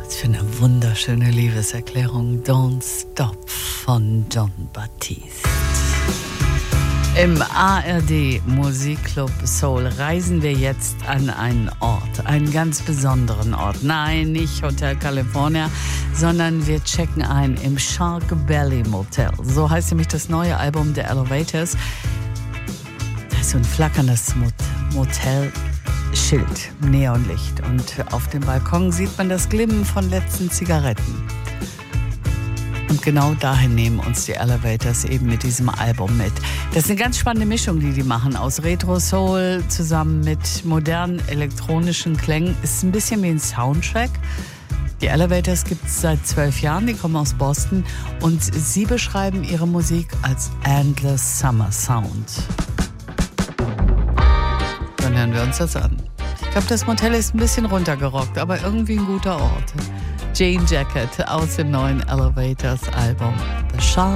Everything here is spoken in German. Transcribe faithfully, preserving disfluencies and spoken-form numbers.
Was für eine wunderschöne Liebeserklärung. Don't Stop von Jon Batiste. Im A R D Musikclub Soul reisen wir jetzt an einen Ort, einen ganz besonderen Ort. Nein, nicht Hotel California, sondern wir checken ein im Shark Belly Motel. So heißt nämlich das neue Album der Elevators. Da ist so ein flackerndes Motel. Schild, Neonlicht, und auf dem Balkon sieht man das Glimmen von letzten Zigaretten. Und genau dahin nehmen uns die Elevators eben mit diesem Album mit. Das ist eine ganz spannende Mischung, die die machen, aus Retro-Soul zusammen mit modernen elektronischen Klängen. Ist ein bisschen wie ein Soundtrack. Die Elevators gibt es seit zwölf Jahren, die kommen aus Boston und sie beschreiben ihre Musik als Endless Summer Sound. Dann hören wir uns das an. Ich glaube, das Motel ist ein bisschen runtergerockt, aber irgendwie ein guter Ort. Jane Jacket aus dem neuen Elevators Album. The Shark